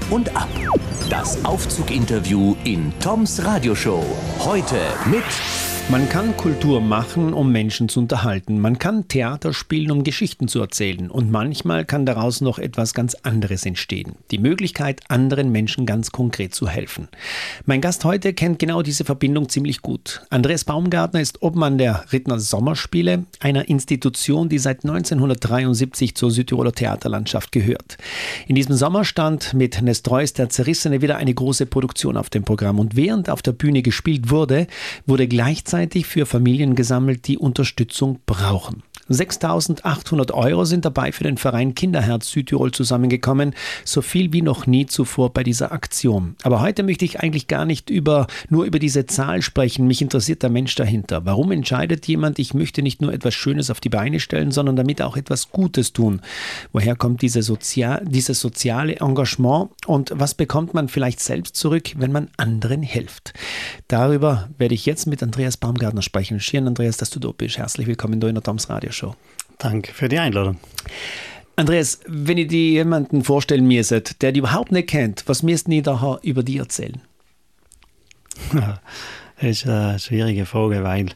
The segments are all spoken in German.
und ab. Das Aufzug-Interview in Toms Radioshow. Heute mit... Man kann Kultur machen, um Menschen zu unterhalten. Man kann Theater spielen, um Geschichten zu erzählen. Und manchmal kann daraus noch etwas ganz anderes entstehen. Die Möglichkeit, anderen Menschen ganz konkret zu helfen. Mein Gast heute kennt genau diese Verbindung ziemlich gut. Andreas Baumgartner ist Obmann der Rittner Sommerspiele, einer Institution, die seit 1973 zur Südtiroler Theaterlandschaft gehört. In diesem Sommer stand mit Nestroys Der Zerrissene wieder eine große Produktion auf dem Programm. Und während auf der Bühne gespielt wurde, wurde gleichzeitig für Familien gesammelt, die Unterstützung brauchen. 6.800 € sind dabei für den Verein Kinderherz Südtirol zusammengekommen, so viel wie noch nie zuvor bei dieser Aktion. Aber heute möchte ich eigentlich gar nicht nur über diese Zahl sprechen. Mich interessiert der Mensch dahinter. Warum entscheidet jemand, ich möchte nicht nur etwas Schönes auf die Beine stellen, sondern damit auch etwas Gutes tun? Woher kommt dieses soziale Engagement und was bekommt man vielleicht selbst zurück, wenn man anderen hilft? Darüber werde ich jetzt mit Andreas Baumgartner sprechen. Schön, Andreas, dass du da bist. Herzlich willkommen da in der Toms Radioshow. Danke für die Einladung. Andreas, wenn ich dir jemanden vorstellen müsste, der dich überhaupt nicht kennt, was müssten die da über dich erzählen? Das ist eine schwierige Frage, weil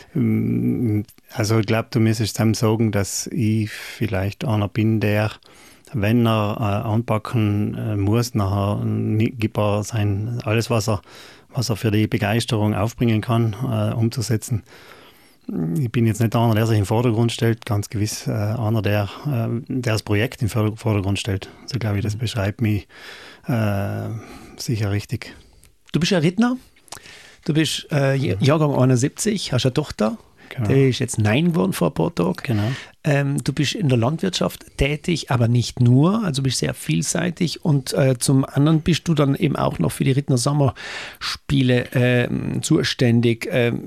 ich glaube, du müsstest dem sagen, dass ich vielleicht einer bin, der, wenn er anpacken muss, nachher gibt er alles, was er für die Begeisterung aufbringen kann, umzusetzen. Ich bin jetzt nicht einer, der sich im Vordergrund stellt, ganz gewiss einer, der das Projekt im Vordergrund stellt. Also glaube ich, das beschreibt mich sicher richtig. Du bist ein Rittner, du bist Jahrgang 71, hast eine Tochter, genau. Die ist jetzt 9 geworden vor ein paar Tagen. Genau. Du bist in der Landwirtschaft tätig, aber nicht nur, also bist sehr vielseitig und zum anderen bist du dann eben auch noch für die Rittner Sommerspiele zuständig.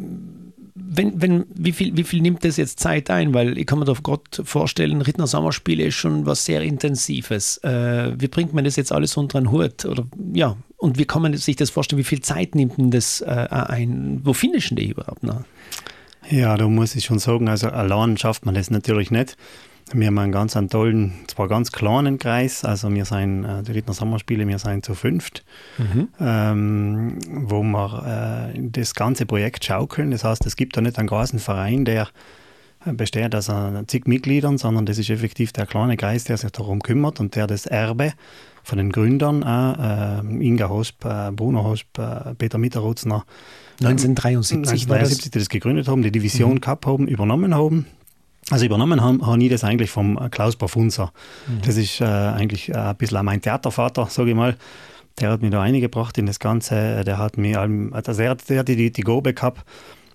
Wie viel nimmt das jetzt Zeit ein? Weil ich kann mir doch Gott vorstellen, Rittner Sommerspiele ist schon was sehr Intensives. Wie bringt man das jetzt alles unter einen Hut? Oder, ja, und wie kann man sich das vorstellen? Wie viel Zeit nimmt denn das ein? Wo findest du die überhaupt noch? Ja, da muss ich schon sagen, also allein schafft man das natürlich nicht. Wir haben einen ganz tollen, zwar ganz kleinen Kreis, also wir sind die Rittner Sommerspiele, wir sind zu 5, wo wir das ganze Projekt schaukeln. Das heißt, es gibt da nicht einen großen Verein, der besteht aus zig Mitgliedern, sondern das ist effektiv der kleine Kreis, der sich darum kümmert und der das Erbe von den Gründern, Inga Hosp, Bruno Hosp, Peter Mitterrutzner, 1973 die das gegründet haben, die Division gehabt haben, übernommen haben. Also übernommen habe ich das eigentlich vom Klaus Bafunzer. Das ist eigentlich ein bisschen mein Theatervater, sage ich mal. Der hat mich da eingebracht in das Ganze. Der hat mir er hat die Gabe gehabt,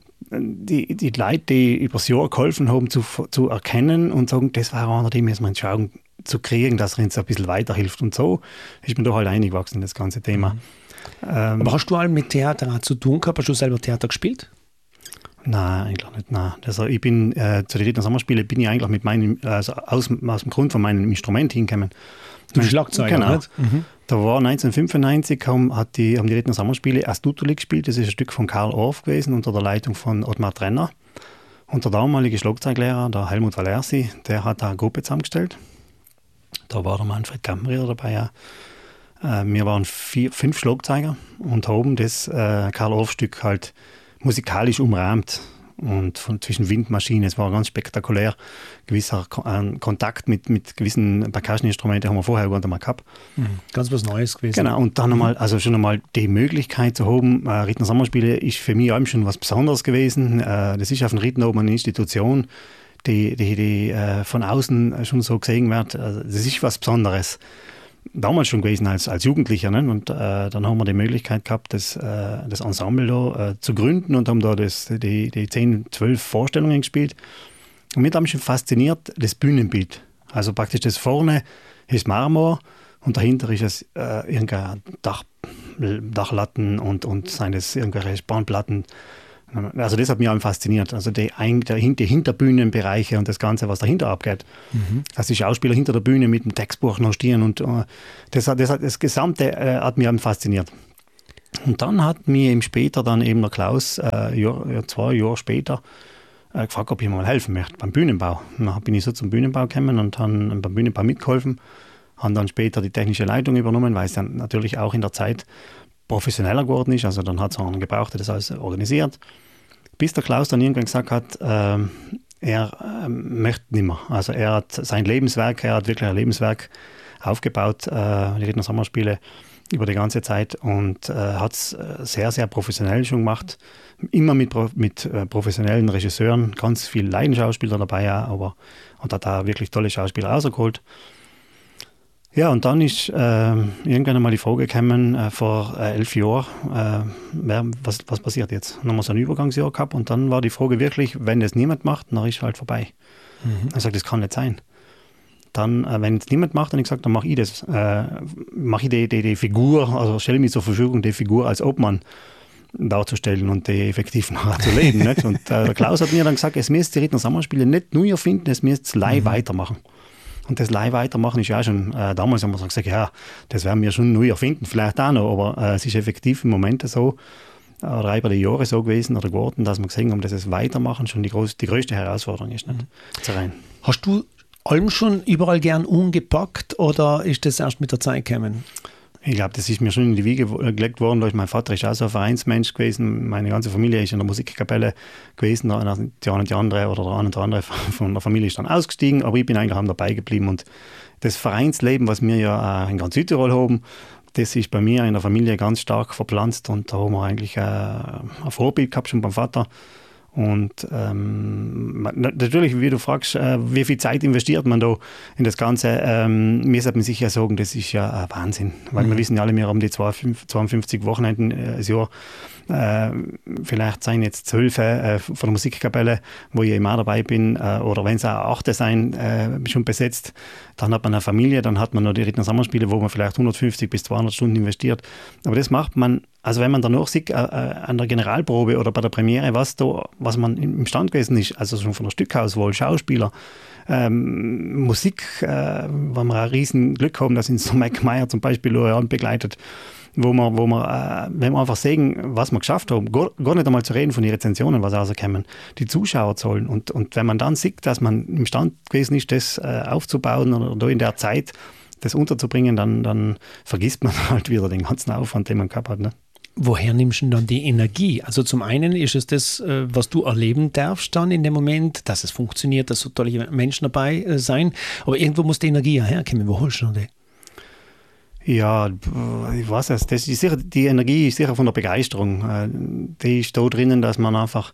die Leute, die übers Jahr geholfen haben, zu erkennen und sagen, das war einer, die müssen wir schauen, zu kriegen, dass er uns ein bisschen weiterhilft. Und so ist mir da halt eingewachsen in das ganze Thema. Aber hast du allem mit Theater zu tun gehabt? Hast du selber Theater gespielt? Nein, eigentlich nicht. Nein. Also ich bin zu den Rittner Sommerspielen bin ich eigentlich mit meinem, aus dem Grund von meinem Instrument hingekommen. Du bist Schlagzeuger, genau. Nicht? Da war 1995, haben die Rittner Sommerspiele Astutoli gespielt. Das ist ein Stück von Karl Orff gewesen, unter der Leitung von Ottmar Trenner. Und der damalige Schlagzeuglehrer, der Helmut Valersi, der hat eine Gruppe zusammengestellt. Da war der Manfred Kammerrieder dabei. Ja. Wir waren 5 Schlagzeuger und haben das Karl Orff-Stück halt musikalisch umrahmt und zwischen Windmaschinen, es war ganz spektakulär, gewisser Kontakt mit gewissen Percussion-Instrumenten haben wir vorher gar nicht mal gehabt. Ganz was Neues gewesen. Genau, und dann schon einmal die Möglichkeit zu haben, Rittner Sommerspiele ist für mich schon was Besonderes gewesen. Das ist auf den Rittner oben eine Institution, die von außen schon so gesehen wird. Also das ist was Besonderes. Damals schon gewesen als Jugendlicher. Ne? Und dann haben wir die Möglichkeit gehabt, das Ensemble da zu gründen und haben da die 10, 12 Vorstellungen gespielt. Und mich hat mich schon fasziniert, das Bühnenbild. Also praktisch das vorne ist Marmor und dahinter ist es irgendein Dachlatten und seien das irgendwelche Spanplatten. Also das hat mich auch fasziniert. Also die Hinterbühnenbereiche und das Ganze, was dahinter abgeht. Also die Schauspieler hinter der Bühne mit dem Textbuch noch stehen und das Gesamte hat mich fasziniert. Und dann hat mir eben später dann eben der Klaus, 2 Jahre später, gefragt, ob ich mal helfen möchte beim Bühnenbau. Und dann bin ich so zum Bühnenbau gekommen und habe beim Bühnenbau mitgeholfen. haben dann später die technische Leitung übernommen, weil es dann natürlich auch in der Zeit professioneller geworden ist. Also dann hat es einen gebraucht, der das alles organisiert. Bis der Klaus dann irgendwann gesagt hat, er möchte nicht mehr. Also er hat wirklich ein Lebenswerk aufgebaut, die Rittner Sommerspiele, über die ganze Zeit und hat es sehr, sehr professionell schon gemacht. Immer mit professionellen Regisseuren, ganz viele Laienschauspieler dabei, ja, und hat da wirklich tolle Schauspieler rausgeholt. Ja, und dann ist irgendwann einmal die Frage gekommen, vor 11 Jahren, was passiert jetzt? Dann haben wir so ein Übergangsjahr gehabt und dann war die Frage wirklich, wenn das niemand macht, dann ist es halt vorbei. Ich sage, das kann nicht sein. Dann, wenn es niemand macht, dann habe ich gesagt, dann mache ich das. Mache ich die Figur, also stelle mich zur Verfügung, die Figur als Obmann darzustellen und die effektiv nachher zu leben. Nicht? Und der Klaus hat mir dann gesagt, es müsst die Rittner Sommerspiele nicht neu erfinden, es müsst live weitermachen. Und das live weitermachen ist ja schon, damals haben wir gesagt, ja, das werden wir schon neu erfinden, vielleicht auch noch, aber es ist effektiv im Moment so, oder über die Jahre so gewesen oder geworden, dass wir gesehen haben, dass das Weitermachen schon die größte Herausforderung ist. Nicht? Hast du allem schon überall gern umgepackt oder ist das erst mit der Zeit gekommen? Ich glaube, das ist mir schon in die Wiege gelegt worden. Durch mein Vater ist auch so ein Vereinsmensch gewesen. Meine ganze Familie ist in der Musikkapelle gewesen. Der eine und der andere von der Familie ist dann ausgestiegen, aber ich bin eigentlich dabei geblieben. Und das Vereinsleben, was wir ja in ganz Südtirol haben, das ist bei mir in der Familie ganz stark verpflanzt. Und da haben wir eigentlich ein Vorbild gehabt schon beim Vater. Und natürlich, wie du fragst, wie viel Zeit investiert man da in das Ganze, mir sollte man sich ja sagen, das ist ja ein Wahnsinn. Weil wir wissen ja alle, wir haben die 52 Wochenenden das Jahr, vielleicht seien jetzt 12 von der Musikkapelle, wo ich immer dabei bin, oder wenn es auch 8 sein, schon besetzt. Dann hat man eine Familie, dann hat man noch die Rittner Sommerspiele, wo man vielleicht 150 bis 200 Stunden investiert. Aber das macht man, also wenn man danach sieht, an der Generalprobe oder bei der Premiere, was man imstand gewesen ist, also schon von der Stückauswahl, Schauspieler, Musik, wo wir ein riesen Glück haben, dass uns so Mike Meyer zum Beispiel begleitet, wo wir, wenn wir einfach sehen, was wir geschafft haben, gar nicht einmal zu reden von den Rezensionen, was rauskommen, die Zuschauerzahlen. Und wenn man dann sieht, dass man imstand gewesen ist, das aufzubauen oder in der Zeit das unterzubringen, dann vergisst man halt wieder den ganzen Aufwand, den man gehabt hat. Ne? Woher nimmst du dann die Energie? Also zum einen ist es das, was du erleben darfst dann in dem Moment, dass es funktioniert, dass so tolle Menschen dabei sein, aber irgendwo muss die Energie ja herkommen. Wo holst du die? Ja, ich weiß es. Das ist sicher, die Energie ist sicher von der Begeisterung. Die ist da drinnen, dass man einfach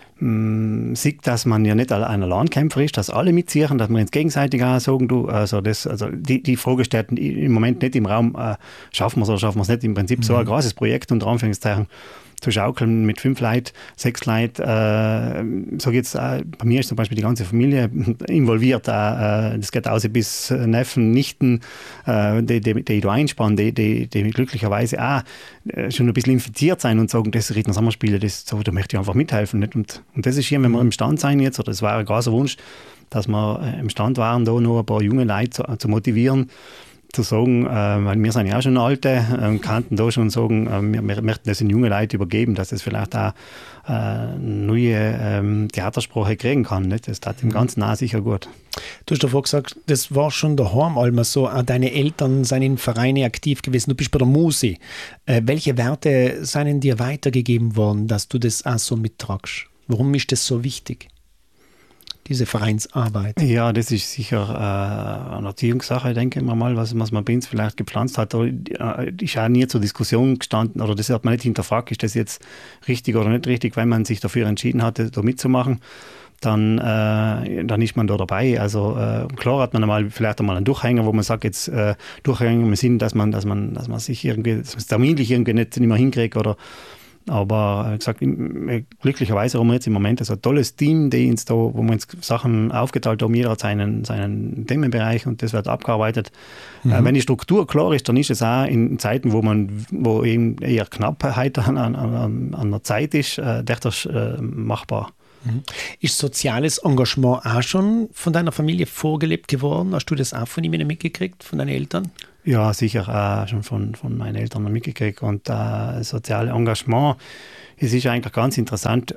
sieht, dass man ja nicht ein Alleinkämpfer ist, dass alle mitziehen, dass man uns gegenseitig auch sagen, die Frage steht im Moment nicht im Raum, schaffen wir es oder schaffen wir es nicht. Im Prinzip so ein großes Projekt, unter Anführungszeichen, zu schaukeln mit 5 Leuten, 6 Leuten. So geht's, bei mir ist zum Beispiel die ganze Familie involviert. Das geht aus bis Neffen, Nichten, die da einspannen, die glücklicherweise auch schon ein bisschen infiziert sein und sagen, das Rittner Sommerspiele, da möchte ich einfach mithelfen. Nicht? Und das ist hier, wenn wir im Stand sein jetzt, oder das war ein großer Wunsch, dass wir im Stand waren, da noch ein paar junge Leute zu motivieren, zu sagen, weil wir sind ja auch schon Alte, kannten da schon sagen, wir möchten das in junge Leute übergeben, dass das vielleicht auch neue Theatersprache kriegen kann. Nicht? Das tat im Ganzen auch sicher gut. Du hast davor gesagt, das war schon daheim einmal so, auch deine Eltern sind in Vereinen aktiv gewesen, du bist bei der Musi. Welche Werte sind dir weitergegeben worden, dass du das auch so mittragst? Warum ist das so wichtig? Diese Vereinsarbeit? Ja, das ist sicher eine Erziehungssache, denke ich mal, was man bei uns vielleicht gepflanzt hat. Da ist auch nie zur Diskussion gestanden, oder das hat man nicht hinterfragt, ist das jetzt richtig oder nicht richtig, wenn man sich dafür entschieden hatte, da mitzumachen. Dann ist man da dabei. Also klar hat man vielleicht einmal einen Durchhänger, wo man sagt, jetzt Durchhänger im Sinn, dass man sich irgendwie, dass man es terminlich irgendwie nicht mehr hinkriegt oder. Aber wie gesagt, glücklicherweise haben wir jetzt im Moment so ein tolles Team, wo wir uns Sachen aufgeteilt haben, jeder hat seinen Themenbereich und das wird abgearbeitet. Wenn die Struktur klar ist, dann ist es auch in Zeiten, wo eben eher Knappheit an der Zeit ist, durchaus machbar. Ist soziales Engagement auch schon von deiner Familie vorgelebt geworden? Hast du das auch von ihnen mitgekriegt, von deinen Eltern? Ja, sicher schon von meinen Eltern mitgekriegt. Und soziales Engagement, es ist eigentlich ganz interessant,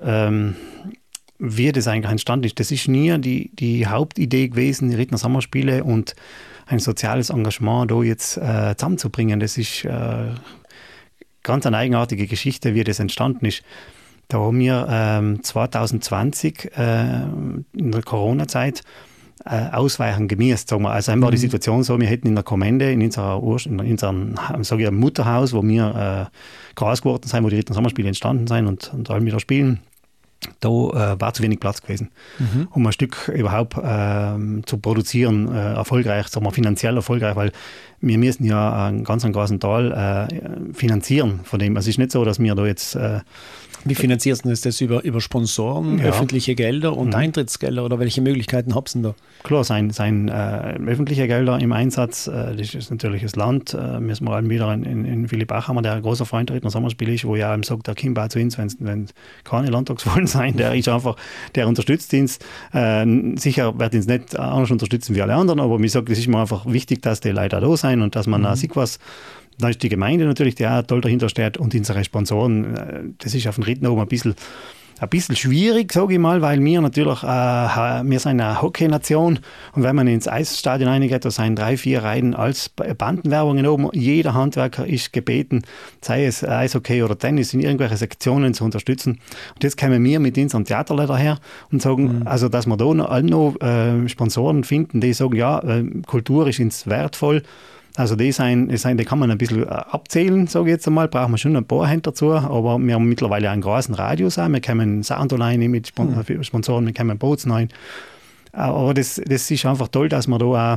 wie das eigentlich entstanden ist. Das ist nie die Hauptidee gewesen, die Rittner Sommerspiele und ein soziales Engagement da jetzt zusammenzubringen. Das ist ganz eine eigenartige Geschichte, wie das entstanden ist. Da haben wir 2020 in der Corona-Zeit ausweichen gemäßt, sagen wir. Also war die Situation so, wir hätten in der Kommende, in unserem sage ich, Mutterhaus, wo wir groß geworden sind, wo die Rittner Sommerspiele entstanden sind und allem wieder spielen, da war zu wenig Platz gewesen, um ein Stück überhaupt zu produzieren, erfolgreich, sagen wir, finanziell erfolgreich, weil wir müssen ja einen ganz großen Teil finanzieren von dem. Also es ist nicht so, dass wir da jetzt... Wie finanzierst du das über Sponsoren, öffentliche Gelder und Eintrittsgelder oder welche Möglichkeiten habt ihr da? Klar, sein öffentliche Gelder im Einsatz, das ist natürlich das Land. Müssen wir wieder in Philipp Achammer, der ein großer Freund der Rittner Sommerspiele ist, wo ja ihm sagt, der Kim bei zu uns, wenn keine Landtagswahlen sein, der ist einfach, der unterstützt uns. Sicher wird uns nicht anders unterstützen wie alle anderen, aber mir sagt, es ist mir einfach wichtig, dass die Leute da sein und dass man da sieht, was. Da ist die Gemeinde natürlich, die auch toll dahinter steht, und unsere Sponsoren. Das ist auf den Rittner oben ein bisschen schwierig, sage ich mal, weil wir natürlich, wir sind eine Hockey-Nation, und wenn man ins Eisstadion reingeht, da sind 3-4 Reihen als Bandenwerbungen oben. Jeder Handwerker ist gebeten, sei es Eishockey oder Tennis, in irgendwelche Sektionen zu unterstützen. Und jetzt kommen wir mit unserem Theaterle daher und sagen, also dass wir da noch Sponsoren finden, die sagen, ja, Kultur ist uns wertvoll. Also die kann man ein bisschen abzählen, sage ich jetzt einmal, brauchen wir schon ein paar Hände dazu, aber wir haben mittlerweile einen großen Radius auch, wir können Sound rein mit Sponsoren, wir können Bootsen rein, aber das ist einfach toll, dass wir da auch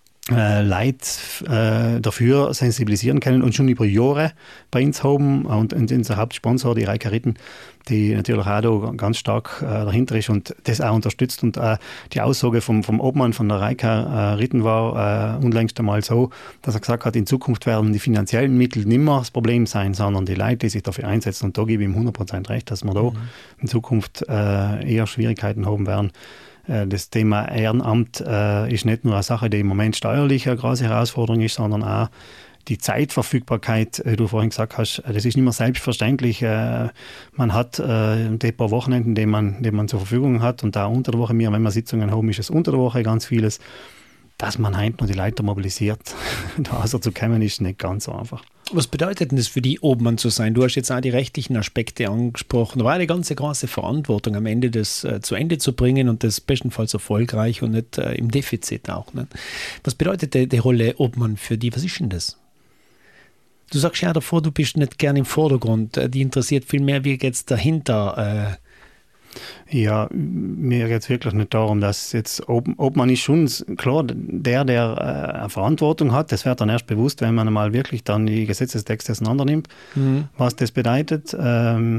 Leute dafür sensibilisieren können und schon über Jahre bei uns haben, und unser Hauptsponsor, die Reika Ritten, die natürlich auch da ganz stark dahinter ist und das auch unterstützt. Und die Aussage vom Obmann von der Reika Ritten war unlängst einmal so, dass er gesagt hat, in Zukunft werden die finanziellen Mittel nicht mehr das Problem sein, sondern die Leute, die sich dafür einsetzen. Und da gebe ich ihm 100% recht, dass wir da in Zukunft eher Schwierigkeiten haben werden. Das Thema Ehrenamt ist nicht nur eine Sache, die im Moment steuerlich eine große Herausforderung ist, sondern auch die Zeitverfügbarkeit, du vorhin gesagt hast, das ist nicht mehr selbstverständlich. Man hat die paar Wochenenden, die man zur Verfügung hat, und da unter der Woche, wenn wir Sitzungen haben, ist es unter der Woche ganz vieles. Dass man heute noch die Leute mobilisiert, da also zu kommen, ist nicht ganz so einfach. Was bedeutet denn das für die, Obmann zu sein? Du hast jetzt auch die rechtlichen Aspekte angesprochen. Da war eine ganze große Verantwortung, am Ende das zu Ende zu bringen und das bestenfalls erfolgreich und nicht im Defizit auch. Ne? Was bedeutet die Rolle Obmann für die? Was ist denn das? Du sagst ja davor, du bist nicht gern im Vordergrund. Die interessiert viel mehr, wie geht es dahinter? Ja, mir geht es wirklich nicht darum, dass jetzt Obmann ist schon klar, der eine Verantwortung hat. Das wird dann erst bewusst, wenn man einmal wirklich dann die Gesetzestexte auseinander nimmt, was das bedeutet. Wird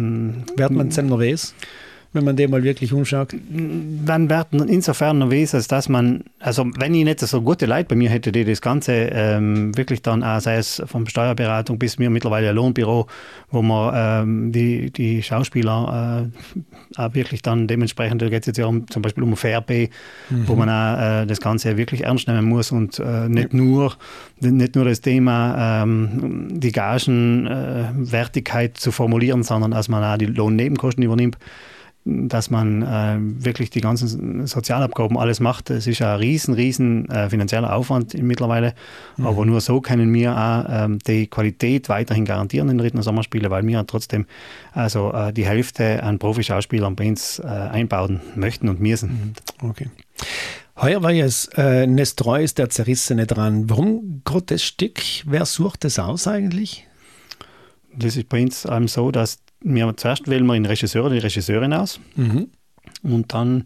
man es nervös, wenn man den mal wirklich umschaut? Dann wird insofern nervös, als dass man, also wenn ich nicht so gute Leute bei mir hätte, die das Ganze wirklich dann auch, sei es von Steuerberatung bis mir mittlerweile ein Lohnbüro, wo man die Schauspieler auch wirklich dann dementsprechend, da geht es jetzt ja zum Beispiel um Fair-Pay, wo man auch das Ganze wirklich ernst nehmen muss und nicht nur das Thema die Gagenwertigkeit zu formulieren, sondern dass man auch die Lohnnebenkosten übernimmt, dass man wirklich die ganzen Sozialabgaben alles macht. Es ist ein riesen finanzieller Aufwand mittlerweile, aber nur so können wir auch die Qualität weiterhin garantieren in den Rittner Sommerspiele, weil wir trotzdem also die Hälfte an Profischauspielern bei uns einbauen möchten und müssen. Okay. Heuer war ja Nestroy der Zerrissene dran. Warum gerade das Stück? Wer sucht das aus eigentlich? Das ist bei uns so, dass zuerst wählen wir den Regisseur oder die Regisseurin aus und dann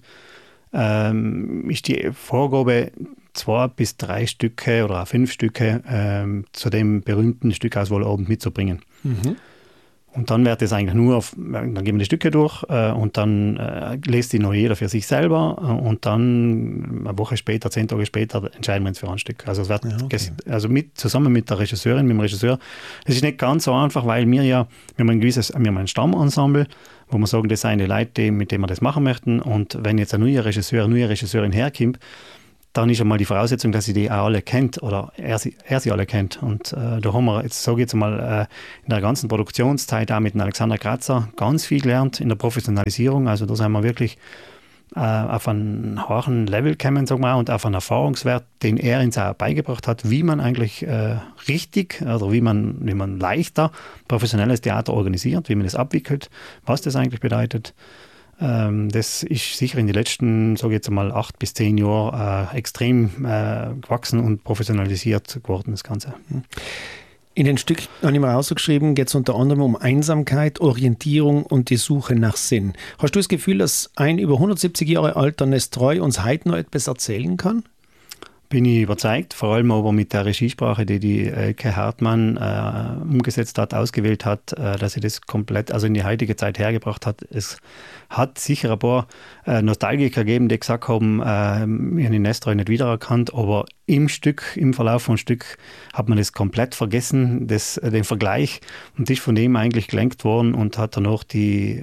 ist die Vorgabe 2 bis 3 Stücke oder auch 5 Stücke zu dem berühmten Stückauswahlabend mitzubringen. Und dann wird es eigentlich nur dann gehen wir die Stücke durch und dann lässt die noch jeder für sich selber und dann eine Woche später, 10 Tage später entscheiden wir uns für ein Stück. Also es wird zusammen mit der Regisseurin, mit dem Regisseur. Es ist nicht ganz so einfach, weil wir haben ein Stammensemble, wo wir sagen, das sind die Leute, mit denen wir das machen möchten, und wenn jetzt ein neuer Regisseur, eine neue Regisseurin herkommt, dann ist einmal die Voraussetzung, dass sie die auch alle kennt oder er sie alle kennt. Und da haben wir jetzt, sage ich jetzt mal, in der ganzen Produktionszeit auch mit dem Alexander Kratzer ganz viel gelernt in der Professionalisierung. Also da sind wir wirklich auf einen hohen Level kommen, sagen wir, und auf einen Erfahrungswert, den er uns auch beigebracht hat, wie man eigentlich richtig oder wie man leichter professionelles Theater organisiert, wie man das abwickelt, was das eigentlich bedeutet. Das ist sicher in den letzten, sage ich jetzt mal, 8 bis 10 Jahren extrem gewachsen und professionalisiert geworden, das Ganze. In den Stück, habe ich mal rausgeschrieben, geht es unter anderem um Einsamkeit, Orientierung und die Suche nach Sinn. Hast du das Gefühl, dass ein über 170 Jahre alter Nestroy uns heute noch etwas erzählen kann? Bin ich überzeugt, vor allem aber mit der Regiesprache, die Elke Hartmann umgesetzt hat, ausgewählt hat, dass sie das komplett also in die heutige Zeit hergebracht hat. Es hat sicher ein paar Nostalgiker gegeben, die gesagt haben, ich habe den Nestroy nicht wiedererkannt, aber im Verlauf vom Stück hat man das komplett vergessen, den Vergleich, und ist von dem eigentlich gelenkt worden und hat danach die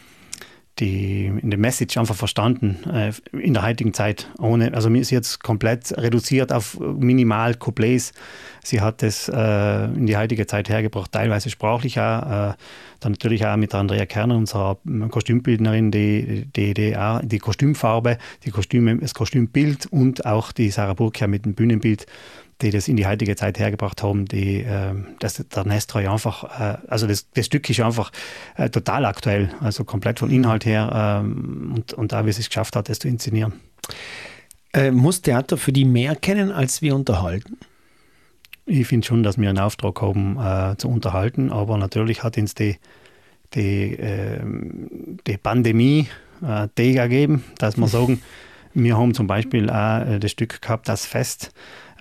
Message einfach verstanden in der heutigen Zeit. Also mir ist jetzt komplett reduziert auf minimal Couplets. Sie hat das in die heutige Zeit hergebracht, teilweise sprachlich auch. Dann natürlich auch mit Andrea Kerner, unserer Kostümbildnerin, die Kostümfarbe, das Kostümbild und auch die Sarah Burkia mit dem Bühnenbild, die das in die heutige Zeit hergebracht haben, dass der Nestroy einfach, also das Stück ist einfach total aktuell, also komplett vom Inhalt her und da, wie sie es geschafft hat, das zu inszenieren. Muss Theater für die mehr kennen, als wir unterhalten? Ich finde schon, dass wir einen Auftrag haben, zu unterhalten, aber natürlich hat uns die Pandemie die gegeben, dass wir sagen, wir haben zum Beispiel auch das Stück gehabt, das Fest,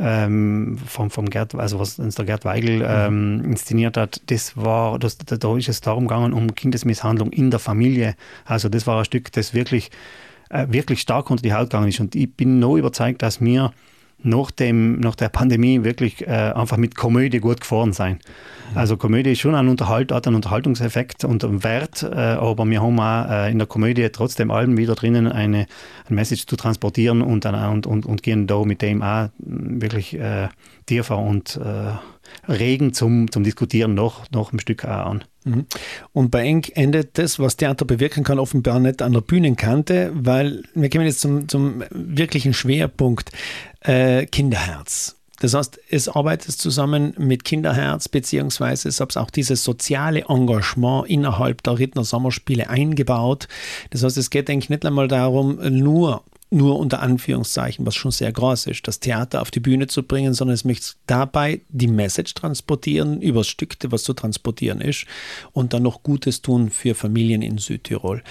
vom Gerd, also was uns der Gerd Weigel inszeniert hat, da ist es darum gegangen, um Kindesmisshandlung in der Familie. Also das war ein Stück, das wirklich stark unter die Haut gegangen ist. Und ich bin noch überzeugt, dass wir nach der Pandemie wirklich einfach mit Komödie gut gefahren sein. Also Komödie ist schon hat einen Unterhaltungseffekt und einen Wert, aber wir haben auch in der Komödie trotzdem allem wieder drinnen eine Message zu transportieren und gehen da mit dem auch wirklich tiefer und regen zum Diskutieren noch ein Stück auch an. Und bei Eng endet das, was Theater bewirken kann, offenbar nicht an der Bühnenkante, weil wir kommen jetzt zum wirklichen Schwerpunkt, Kinderherz. Das heißt, es arbeitet zusammen mit Kinderherz, beziehungsweise es hat auch dieses soziale Engagement innerhalb der Rittner Sommerspiele eingebaut. Das heißt, es geht eigentlich nicht einmal darum, nur unter Anführungszeichen, was schon sehr groß ist, das Theater auf die Bühne zu bringen, sondern es möchte dabei die Message transportieren, über das Stück, was zu transportieren ist, und dann noch Gutes tun für Familien in Südtirol.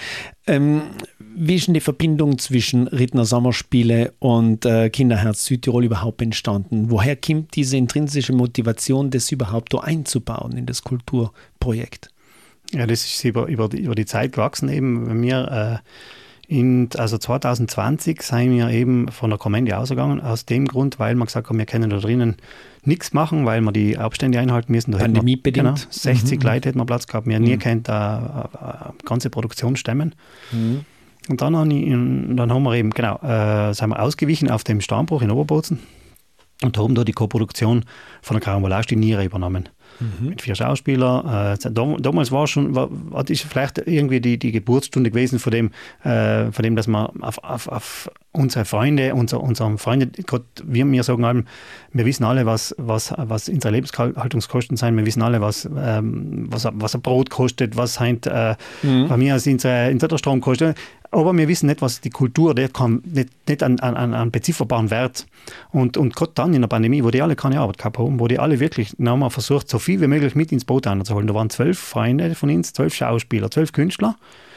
Wie ist denn die Verbindung zwischen Rittner Sommerspiele und Kinderherz Südtirol überhaupt entstanden? Woher kommt diese intrinsische Motivation, das überhaupt da einzubauen in das Kulturprojekt? Ja, das ist über die Zeit gewachsen eben. Bei mir also 2020 sind wir eben von der Kommende ausgegangen, aus dem Grund, weil wir gesagt haben, wir können da drinnen nichts machen, weil wir die Abstände einhalten müssen. Pandemiebedingt. Genau, 60 Leute hätten wir Platz gehabt. Wir nie können da eine ganze Produktion stemmen. Und dann haben wir eben, sind wir ausgewichen auf dem Stammbruch in Oberbozen und haben da die Koproduktion von der Carambolage die Niere übernommen. Mit 4 Schauspielern. Damals ist vielleicht irgendwie die Geburtsstunde gewesen von dem, dass wir auf unsere Freunde, unseren Freunde, wir sagen allem, wir wissen alle, was unsere Lebenshaltungskosten sind, wir wissen alle, was ein Brot kostet, was bei mir der Strom kostet. Aber wir wissen nicht, was die Kultur, der kann nicht an bezifferbaren Wert. Und gerade dann in der Pandemie, wo die alle keine Arbeit gehabt haben, wo die alle wirklich nochmal versucht, so viel wie möglich mit ins Boot einzuholen. Da waren 12 Freunde von uns, 12 Schauspieler, 12 Künstler,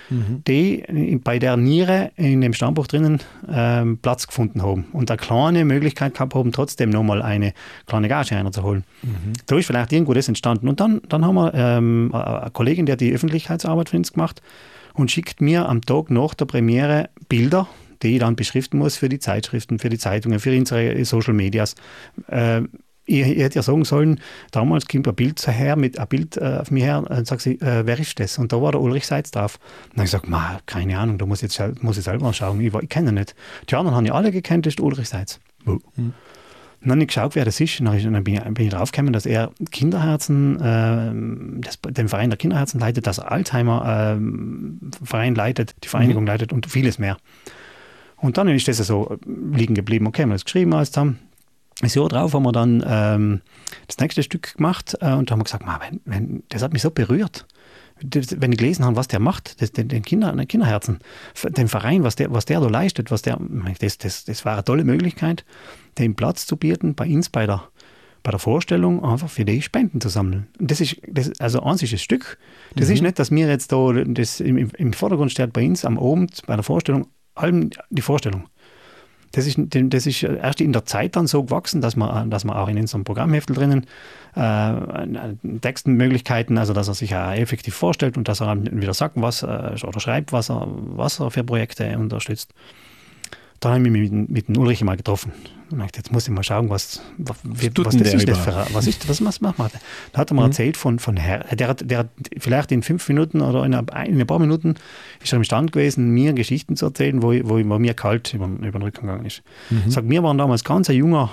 die bei der Niere in dem Stammbruch drinnen Platz gefunden haben und eine kleine Möglichkeit gehabt haben, trotzdem nochmal eine kleine Gage reinzuholen. Da ist vielleicht irgendwo das entstanden. Und dann haben wir eine Kollegin, die hat die Öffentlichkeitsarbeit für uns gemacht, und schickt mir am Tag nach der Premiere Bilder, die ich dann beschriften muss für die Zeitschriften, für die Zeitungen, für unsere Social Medias. Ich hätte ja sagen sollen, damals kommt ein Bild auf mich her und sagt sie, wer ist das? Und da war der Ulrich Seitz drauf. Und dann habe ich gesagt, keine Ahnung, da muss ich selber mal schauen. Ich kenne ihn nicht. Die anderen haben ja alle gekannt, das ist Ulrich Seitz. Und dann habe ich geschaut, wer das ist. Und dann bin ich draufgekommen, dass er Kinderherzen, den Verein der Kinderherzen leitet, das Alzheimer-Verein leitet, die Vereinigung leitet und vieles mehr. Und dann ist das so liegen geblieben. Okay, wir haben das geschrieben alles zusammen. Ein Jahr drauf haben wir dann das nächste Stück gemacht und haben gesagt, das hat mich so berührt. Wenn ich gelesen habe, was der macht, den Kinderherzen, den Verein, was der da leistet, das war eine tolle Möglichkeit, den Platz zu bieten bei uns bei der Vorstellung, einfach für die Spenden zu sammeln. Und also eins ist das Stück. Das ist nicht, dass mir jetzt da das im Vordergrund steht bei uns am Abend bei der Vorstellung, allem die Vorstellung. Das ist erst in der Zeit dann so gewachsen, dass man auch in unserem Programmheftel drinnen Textenmöglichkeiten, also dass er sich auch effektiv vorstellt und dass er dann wieder sagt, oder schreibt, was er für Projekte unterstützt. Dann habe ich mich mit dem Ulrich mal getroffen. Und dachte, jetzt muss ich mal schauen, was macht man. Da hat er mir erzählt von der hat vielleicht in 5 Minuten oder in ein paar Minuten ist er imstande gewesen, mir Geschichten zu erzählen, wo mir kalt über den Rücken gegangen ist. Sagt, wir waren damals ganz ein junger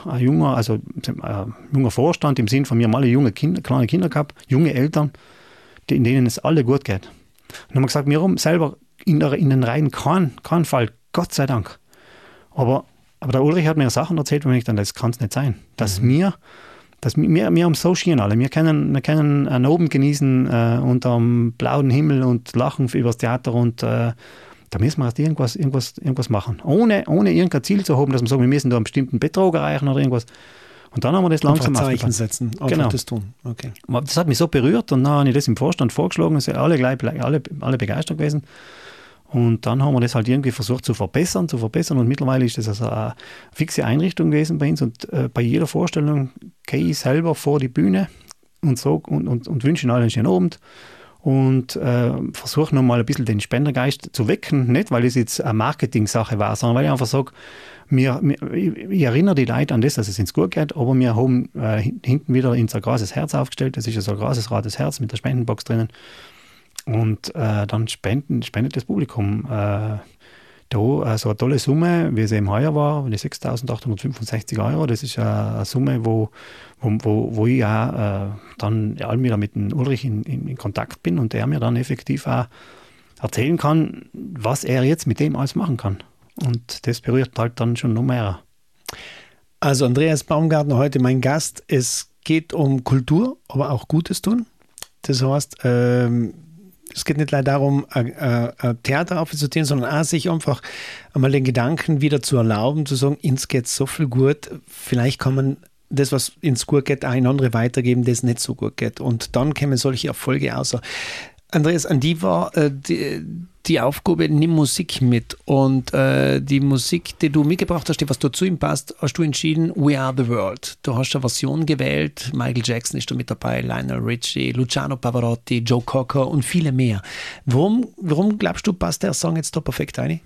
Vorstand, im Sinn von mir haben alle kleine Kinder gehabt, junge Eltern, in denen es alle gut geht. Und dann haben wir gesagt, wir haben selber in den Reihen keinen Fall, Gott sei Dank. Aber der Ulrich hat mir Sachen erzählt, wo ich dann, das kann es nicht sein. Wir haben so schön alle. Wir können einen Abend genießen unter dem blauen Himmel und lachen über das Theater und da müssen wir erst irgendwas machen. Ohne irgendein Ziel zu haben, dass wir sagen, wir müssen da einen bestimmten Betrag erreichen oder irgendwas. Und dann haben wir das langsam Zeichen setzen, genau. Das tun. Okay. Das hat mich so berührt und dann habe ich das im Vorstand vorgeschlagen, es sind alle begeistert gewesen. Und dann haben wir das halt irgendwie versucht zu verbessern und mittlerweile ist das also eine fixe Einrichtung gewesen bei uns und bei jeder Vorstellung gehe ich selber vor die Bühne und wünsche ihnen allen einen schönen Abend und versuche nochmal ein bisschen den Spendergeist zu wecken, nicht weil es jetzt eine Marketing-Sache war, sondern weil ich einfach sage, ich erinnere die Leute an das, dass es uns gut geht, aber wir haben hinten wieder unser grasses Herz aufgestellt, das ist ja so ein grasses rotes Herz mit der Spendenbox drinnen. Und dann spendet das Publikum da so eine tolle Summe, wie es eben heuer war, die 6.865 €. Das ist eine Summe, wo ich auch dann wieder mit dem Ulrich in Kontakt bin und er mir dann effektiv auch erzählen kann, was er jetzt mit dem alles machen kann. Und das berührt halt dann schon noch mehr. Also Andreas Baumgartner heute mein Gast. Es geht um Kultur, aber auch Gutes tun. Das heißt, es geht nicht leider darum, ein Theater aufzuziehen, sondern auch sich einfach einmal den Gedanken wieder zu erlauben, zu sagen, uns geht so viel gut, vielleicht kann man das, was ins gut geht, auch in andere weitergeben, das nicht so gut geht. Und dann kämen solche Erfolge aus. Andreas, an die war die Aufgabe, nimm Musik mit. Und die Musik, die du mitgebracht hast, die was dazu ihm passt, hast du entschieden, We Are the World. Du hast eine Version gewählt, Michael Jackson ist da mit dabei, Lionel Richie, Luciano Pavarotti, Joe Cocker und viele mehr. Warum glaubst du, passt der Song jetzt da perfekt rein?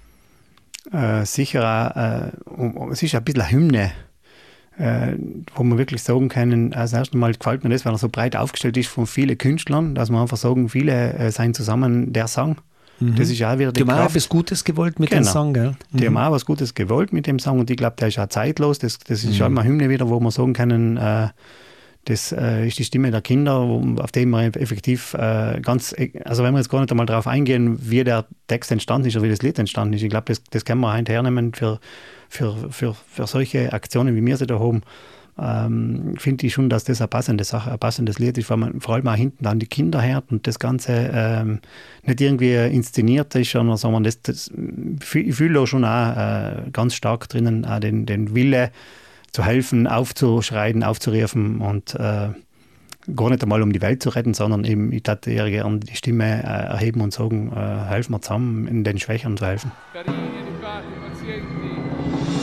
Sicher auch, es ist ein bisschen eine Hymne. Wo man wirklich sagen können, das erste Mal gefällt mir das, weil er so breit aufgestellt ist von vielen Künstlern, dass man einfach sagen, viele seien zusammen der Song. Das ist auch wieder die Kraft. Die haben auch was Gutes gewollt mit dem Song, gell? Die haben auch was Gutes gewollt mit dem Song und ich glaube, der ist auch zeitlos. Das ist auch immer eine Hymne wieder, wo man sagen können, das ist die Stimme der Kinder, auf dem man effektiv also wenn wir jetzt gar nicht einmal darauf eingehen, wie der Text entstanden ist oder wie das Lied entstanden ist, ich glaube, das können wir heute hernehmen für solche Aktionen, wie wir sie da haben, finde ich schon, dass das eine passende Sache, ein passendes Lied ist, weil man vor allem auch hinten an die Kinder hört und das Ganze nicht irgendwie inszeniert ist, sondern ich fühle da schon auch ganz stark drinnen auch den Wille zu helfen, aufzuschreien, aufzurufen und gar nicht einmal um die Welt zu retten, sondern eben, ich würde eher gerne die Stimme erheben und sagen, helfen wir zusammen, in den Schwächeren zu helfen.